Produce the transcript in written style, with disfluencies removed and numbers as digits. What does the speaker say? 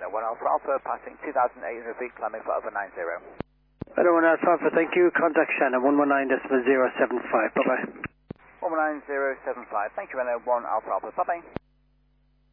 Renault 1 Alpha Alpha, passing 2,800 feet, climbing for over 90. Renault 1 Alpha Alpha, thank you. Contact Shannon 119.075. Bye-bye. 119.075. Thank you, Renault 1 Alpha Alpha. Bye-bye.